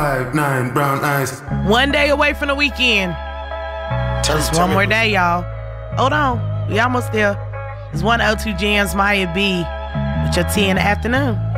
5'9", brown eyes. One day away from the weekend. Just one more day, y'all. Hold on. We almost there. It's 102 Jams, Maya B. with your tea in the afternoon.